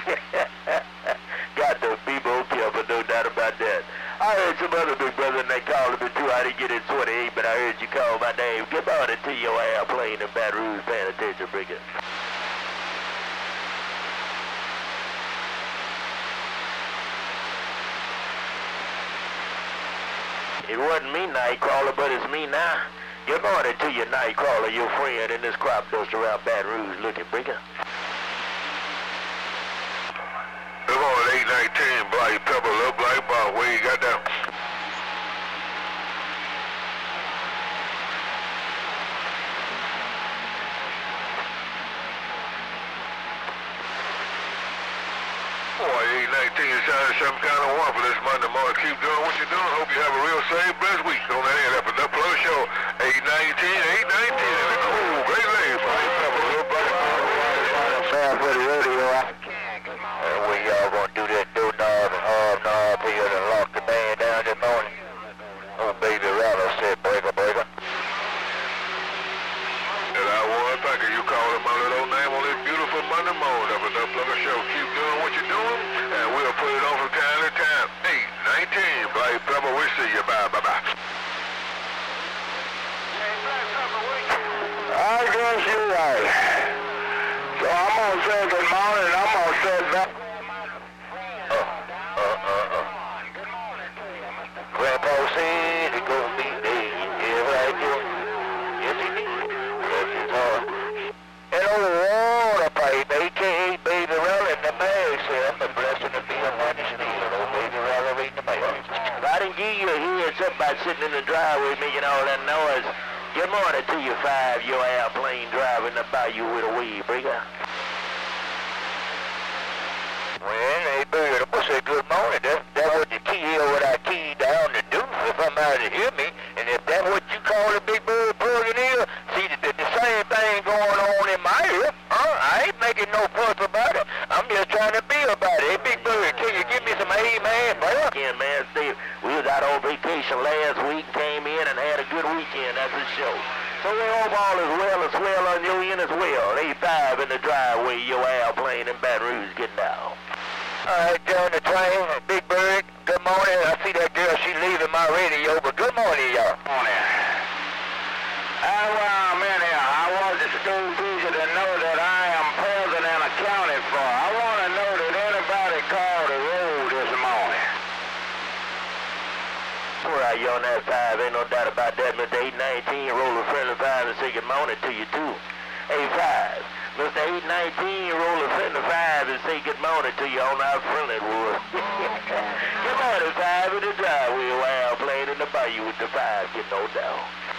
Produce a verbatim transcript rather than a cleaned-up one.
Got the people killed, no doubt about that. I heard some other big brother and they called me too. I didn't get in twenty-eight, but I heard you call my name. Get on it to your airplane in Baton Rouge, paying attention, Brigger. It wasn't me, Nightcrawler, but it's me now. Good morning to you, Nightcrawler, your friend in this crop dust around Baton Rouge looking, Brigger. Good morning, eight nineteen, Black Pepper, Little Black Bob, where you got down? Boy, eight nineteen sounded some kind of warm for this Monday morning. Keep doing what you're doing. Hope you have a real safe, blessed week. On that end, after the Plug Show, eight nineteen, eight nineteen, and a cool, great lady, Black Pepper, Little Black Bob. Sound for the radio. And we all gonna do that do knob and hard knob here and lock the band down this morning. Oh, baby Rattle said, breaker, breaker. And I want to thank you. You called my little name on this beautiful Monday morning of the Plug Show. Keep doing what you're doing, and we'll put it on from time to time. eight nineteen, Black Pepper, we see you. Bye, bye, bye. I guess you're right. So I'm gonna say good morning, and I'm gonna say back. Uh, uh, uh, uh. Grandpa said it's gonna be there. Yeah, right there. Yes, he did. Yes, it's hard. And on the water pipe, A K A Baby Rally in the bag, said, I'm a blessing to be a money steal. Oh, Baby Rally reading the mail. If I didn't give you a heads up by sitting in the driveway making all that noise, good morning to you, five, your airplane driving the bayou with a weed, Brigger. Well, hey, Bird, I'm gonna say good morning. That's, that's what the key is, what I keyed down to do for somebody to hear me. And if that's what you call a big bird plugging in, see, the, the, the same thing going on in my ear. Huh? I ain't making no fuss about it. I'm just trying to be about it. Hey, Big Bird, can you give me some amen, brother? Yeah, man, Steve, we was out on vacation last week, came in and had a good weekend. That's the show. So we hope all is well as well on your end as well. A five in the driveway, your airplane in Baton Rouge getting down. All right, down the train, Big Bird, good morning. I see that girl, she leaving my radio, but good morning, y'all. Morning. Uh, while I'm in here, I want the school teacher to know that I am present and accounted for. I want to know that anybody called the road this morning. All right, you on that five, ain't no doubt about that. Mister eight nineteen, roll a friendly five and say good morning to you, too. Hey, five. Mister eight nineteen, roll a friendly five and say good morning to you on our friendly wood. Good morning, five, in the driveway, while playing in the bayou with the five, get no down.